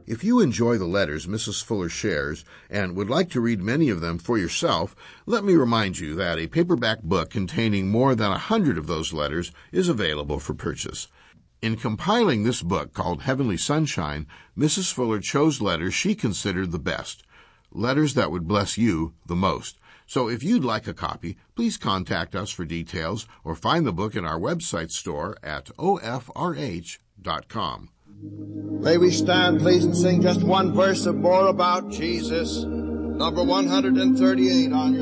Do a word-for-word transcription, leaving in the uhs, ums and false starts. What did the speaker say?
If you enjoy the letters Missus Fuller shares and would like to read many of them for yourself, let me remind you that a paperback book containing more than a hundred of those letters is available for purchase. In compiling this book called Heavenly Sunshine, Missus Fuller chose letters she considered the best, letters that would bless you the most. So if you'd like a copy, please contact us for details or find the book in our website store at O F R H dot com. May we stand, please, and sing just one verse of more about Jesus. Number one hundred thirty-eight on your